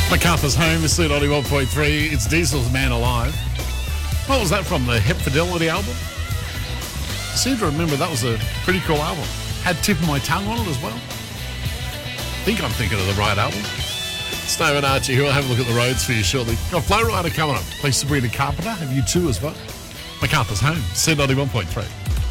MacArthur's Home is still 91.3. It's Diesel's Man Alive. What was that from? The Hep Fidelity album? I seem to remember that was a pretty cool album. Had Tip of My Tongue on it as well. I think I'm thinking of the right album. Steve and Archie here. I'll have a look at the roads for you shortly. Got Flow Rider coming up. Please, Sabrina Carpenter. Have you too as well? MacArthur's Home, C91.3.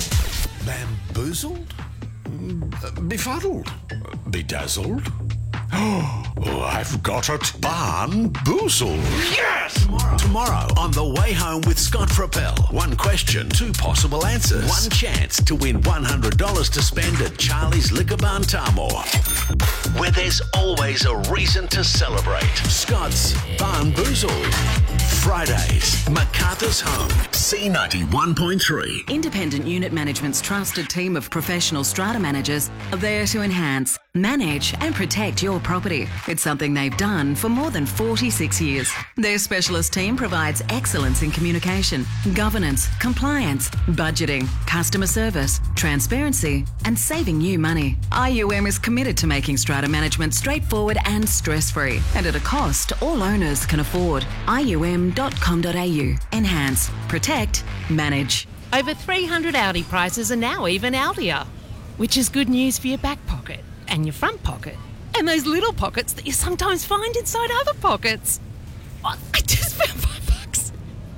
Bamboozled? Befuddled? Bedazzled? Oh, I've got it. Barnboozled. Yes! Tomorrow on The Way Home with Scott Propel. One question, two possible answers. One chance to win $100 to spend at Charlie's Liquor Barn Tamor, where there's always a reason to celebrate. Scott's Barnboozled. Fridays, MacArthur's Home, C91.3. Independent Unit Management's trusted team of professional strata managers are there to enhance, manage and protect your property. It's something they've done for more than 46 years. Their specialist team provides excellence in communication, governance, compliance, budgeting, customer service, transparency and saving you money. IUM is committed to making strata management straightforward and stress-free and at a cost all owners can afford. IUM.com.au. Enhance, protect, manage. Over 300 Audi prices are now even Audier, which is good news for your back pocket and your front pocket and those little pockets that you sometimes find inside other pockets. Oh, I just spent $5.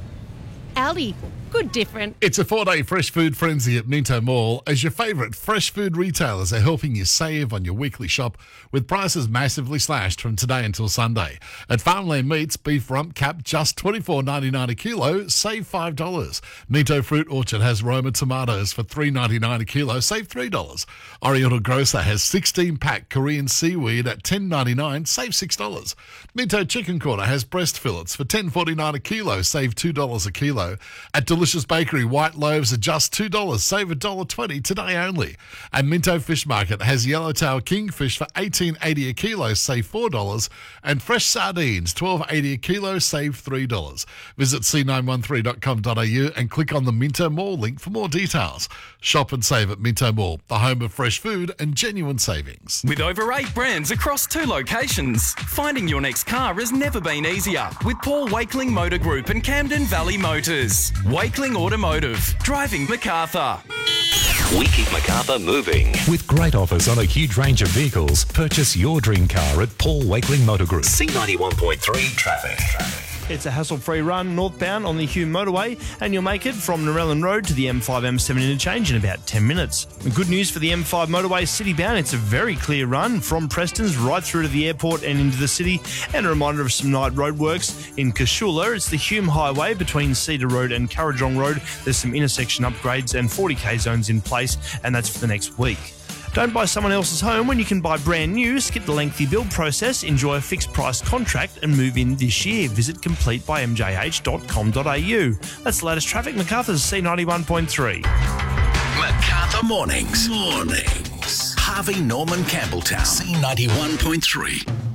Audi, good different. It's a 4-day fresh food frenzy at Minto Mall as your favourite fresh food retailers are helping you save on your weekly shop with prices massively slashed from today until Sunday. At Farmland Meats, beef rump cap just $24.99 a kilo, save $5. Minto Fruit Orchard has Roma tomatoes for $3.99 a kilo, save $3. Oriental Grocer has 16-pack Korean seaweed at $10.99, save $6. Minto Chicken Corner has breast fillets for $10.49 a kilo, save $2 a kilo. At Delicious Bakery, white loaves are just $2, save $1.20 today only. And Minto Fish Market has yellowtail kingfish for $18.80 a kilo, save $4. And fresh sardines, $12.80 a kilo, save $3. Visit c913.com.au and click on the Minto Mall link for more details. Shop and save at Minto Mall, the home of fresh food and genuine savings. With over 8 brands across 2 locations, finding your next car has never been easier with Paul Wakeling Motor Group and Camden Valley Motors. Wakeling Automotive, driving MacArthur. We keep MacArthur moving. With great offers on a huge range of vehicles, purchase your dream car at Paul Wakeling Motor Group. C91.3 traffic. It's a hassle-free run northbound on the Hume motorway, and you'll make it from Narellan Road to the M5-M7 interchange in about 10 minutes. Good news for the M5 motorway citybound. It's a very clear run from Preston's right through to the airport and into the city. And a reminder of some night roadworks in Cashula. It's the Hume Highway between Cedar Road and Currajong Road. There's some intersection upgrades and 40k zones in place, and that's for the next week. Don't buy someone else's home when you can buy brand new. Skip the lengthy build process, enjoy a fixed price contract and move in this year. Visit completebymjh.com.au. That's the latest traffic. MacArthur's C91.3. MacArthur Mornings. Harvey Norman Campbelltown, C91.3.